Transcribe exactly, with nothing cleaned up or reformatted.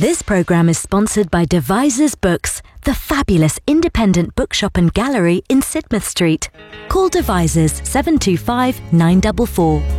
This programme is sponsored by Devisers Books, the fabulous independent bookshop and gallery in Sidmouth Street. Call Devisers seven two five nine four four.